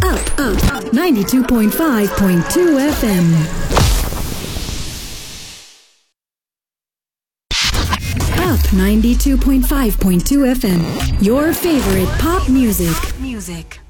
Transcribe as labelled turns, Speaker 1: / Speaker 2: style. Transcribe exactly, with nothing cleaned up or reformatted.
Speaker 1: Up, up, ninety-two point five point two F M. Up ninety-two point five point two F M. Your favorite pop music. Music.